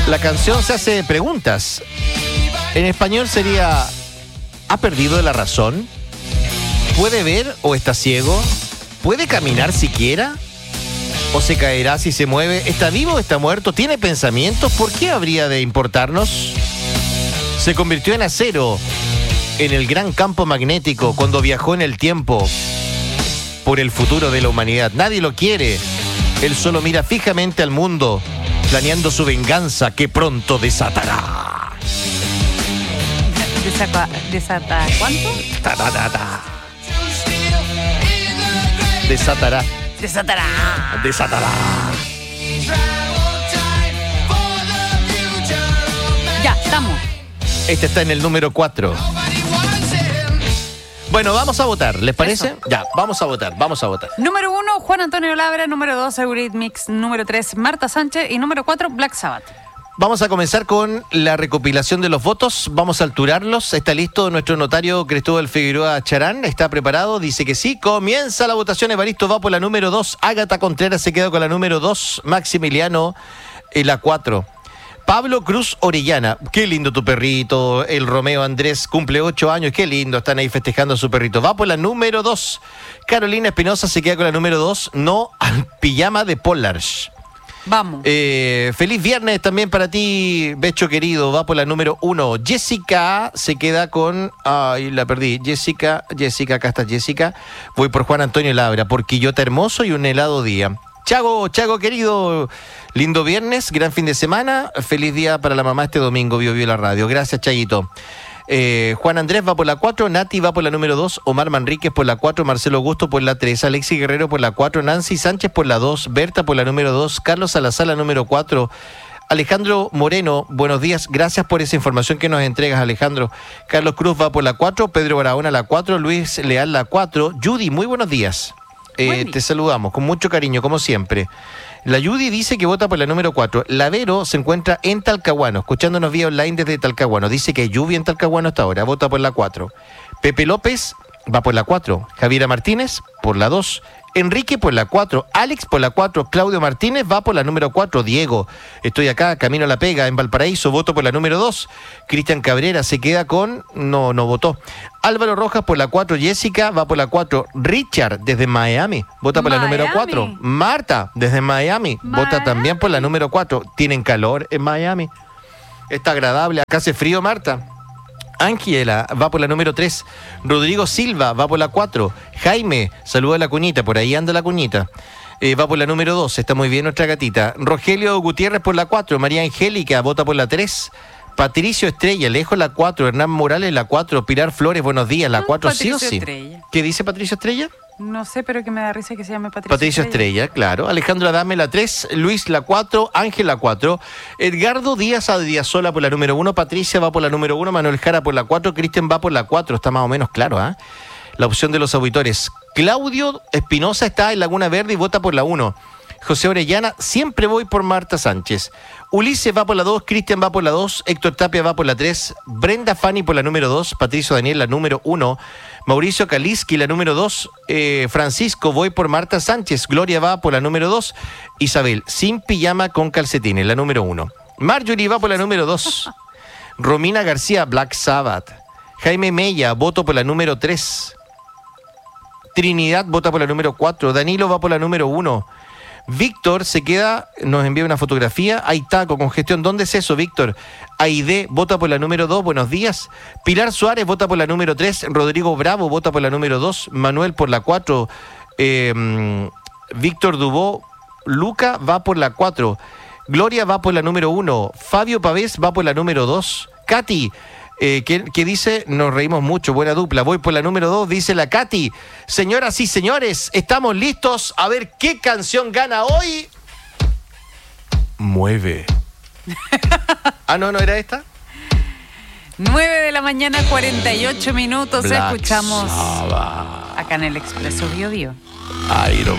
La canción se hace preguntas. En español sería: ¿ha perdido la razón? ¿Puede ver o está ciego? ¿Puede caminar siquiera? ¿O se caerá si se mueve? ¿Está vivo o está muerto? ¿Tiene pensamientos? ¿Por qué habría de importarnos? Se convirtió en acero en el gran campo magnético cuando viajó en el tiempo por el futuro de la humanidad. Nadie lo quiere. Él solo mira fijamente al mundo, planeando su venganza que pronto desatará. ¿Desata cuánto? Desatará. Desatará. Desatará. Ya, estamos. Este está en el número 4. Bueno, vamos a votar, ¿les parece? Eso. Ya, vamos a votar. Número 1, Juan Antonio Labra. Número 2, Eurythmics. Número 3, Marta Sánchez. Y número 4, Black Sabbath. Vamos a comenzar con la recopilación de los votos. Vamos a alturarlos. ¿Está listo nuestro notario Cristóbal Figueroa Charán? ¿Está preparado? Dice que sí. Comienza la votación. Evaristo va por la número 2. Ágata Contreras se queda con la número 2. Maximiliano la 4. Pablo Cruz Orellana, qué lindo tu perrito. El Romeo Andrés cumple 8 años, qué lindo, están ahí festejando a su perrito. Va por la número 2. Carolina Espinosa se queda con la número 2. No al pijama de Polars. Vamos. Feliz viernes también para ti, Becho querido. Va por la número 1. Jessica se queda con... Ay, la perdí. Jessica, acá está Jessica. Voy por Juan Antonio Labra, por Quillota Hermoso y un helado día. Chago querido, lindo viernes, gran fin de semana, feliz día para la mamá este domingo, vio la radio. Gracias, Chaguito. Juan Andrés va por la 4, Nati va por la número 2, Omar Manríquez por la 4, Marcelo Augusto por la 3, Alexis Guerrero por la 4, Nancy Sánchez por la 2, Berta por la número 2, Carlos Salazar la número 4, Alejandro Moreno, buenos días, gracias por esa información que nos entregas, Alejandro. Carlos Cruz va por la 4, Pedro Barahona la 4, Luis Leal la 4, Judy, muy buenos días. Te saludamos con mucho cariño, como siempre. La Judy dice que vota por la número 4. La Vero se encuentra en Talcahuano, escuchándonos vía online desde Talcahuano. Dice que hay lluvia en Talcahuano hasta ahora, vota por la 4. Pepe López va por la 4. Javiera Martínez por la 2. Enrique por la 4, Alex por la 4, Claudio Martínez va por la número 4, Diego, estoy acá, camino a la pega, en Valparaíso, voto por la número 2, Cristian Cabrera se queda con, no votó, Álvaro Rojas por la 4, Jessica va por la 4, Richard desde Miami, vota por la número 4, Marta desde Miami, vota también por la número 4, tienen calor en Miami, está agradable, acá hace frío, Marta. Ángela va por la número 3. Rodrigo Silva va por la 4. Jaime, saluda a la cuñita, por ahí anda la cuñita. Va por la número 2, está muy bien nuestra gatita. Rogelio Gutiérrez por la 4. María Angélica vota por la 3. Patricio Estrella, lejos la 4. Hernán Morales la 4. Pilar Flores, buenos días, la 4 sí o sí. Estrella. ¿Qué dice Patricio Estrella? No sé, pero que me da risa que se llame Patricio Estrella, claro. Alejandro Adame la 3, Luis la 4, Ángel la 4, Edgardo Díaz Adiasola por la número 1, Patricia va por la número 1, Manuel Jara por la 4, Cristian va por la 4, está más o menos claro, ¿ah? La opción de los auditores. Claudio Espinosa está en Laguna Verde y vota por la 1. José Orellana, siempre voy por Marta Sánchez. Ulises va por la 2, Cristian va por la 2, Héctor Tapia va por la 3, Brenda Fanny por la número 2, Patricio Daniel la número 1, Mauricio Kaliski la número 2, Francisco voy por Marta Sánchez, Gloria va por la número 2, Isabel sin pijama con calcetines la número 1, Marjorie va por la número 2, Romina García Black Sabbath, Jaime Mella voto por la número 3, Trinidad vota por la número 4, Danilo va por la número 1, Víctor se queda, nos envía una fotografía, hay taco, congestión, ¿dónde es eso, Víctor? Aide vota por la número 2, buenos días. Pilar Suárez vota por la número 3, Rodrigo Bravo vota por la número 2, Manuel por la 4, Víctor Dubó, Luca va por la 4, Gloria va por la número 1, Fabio Pavés va por la número 2, Katy, que dice, nos reímos mucho, buena dupla, voy por la número 2, dice la Katy. Señoras y señores, estamos listos a ver qué canción gana hoy. Mueve. ¿No era esta? 9 de la mañana, 48 minutos, Black escuchamos Sabbath. acá en el Expreso Bio Bio. Iron